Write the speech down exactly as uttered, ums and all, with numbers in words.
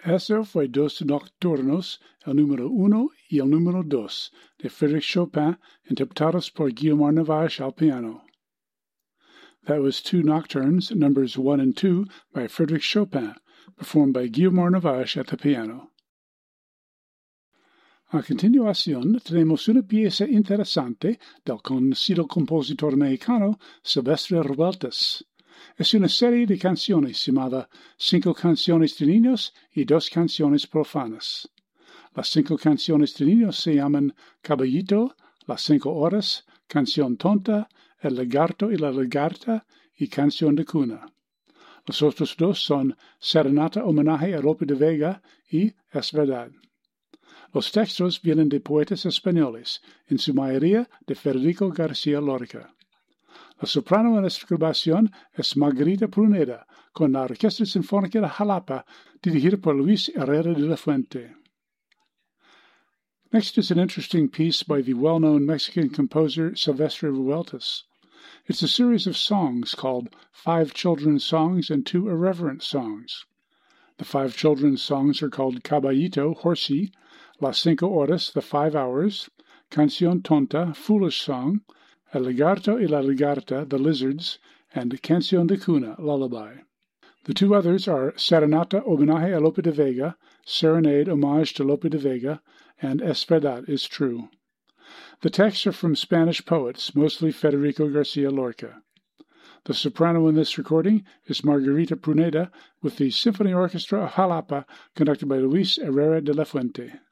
Eso fue dos nocturnos, el número uno y el número dos, de Frédéric Chopin, interpretados por Guillaume Navache al piano. That was two nocturnes, numbers one and two, by Frédéric Chopin, performed by Guillaume Navache at the piano. A continuación, tenemos una pieza interesante del conocido compositor mexicano Silvestre Revueltas. Es una serie de canciones llamada Cinco Canciones de Niños y Dos Canciones Profanas. Las cinco canciones de niños se llaman Caballito, Las Cinco Horas, Canción Tonta, El Lagarto y la Lagarta y Canción de Cuna. Los otros dos son Serenata Homenaje a Lope de Vega y Es Verdad. Los textos vienen de poetas españoles, en su mayoría de Federico García Lorca. La soprano en esta grabación es Margarita Pruneda, con la Orquesta Sinfónica de Jalapa, dirigida por Luis Herrera de la Fuente. Next is an interesting piece by the well-known Mexican composer Silvestre Revueltas. It's a series of songs called Five Children's Songs and Two Irreverent Songs. The five children's songs are called Caballito, Horsey, Las Cinco Horas, The Five Hours, Canción Tonta, Foolish Song, El Lagarto y la Lagarta, The Lizards, and Canción de Cuna, Lullaby. The two others are Serenata Homenaje a Lope de Vega, Serenade Homage to Lope de Vega, and Es Verdad, Is True. The texts are from Spanish poets, mostly Federico García Lorca. The soprano in this recording is Margarita Pruneda with the Symphony Orchestra of Jalapa, conducted by Luis Herrera de la Fuente.